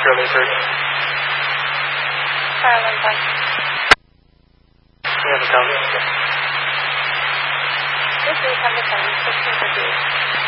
Charlie 3. Carolyn 1. We have a county. This is 100 16 for